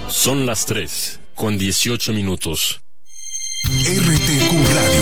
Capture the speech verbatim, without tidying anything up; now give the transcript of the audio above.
Son las tres, con dieciocho minutos. R T Q Radio.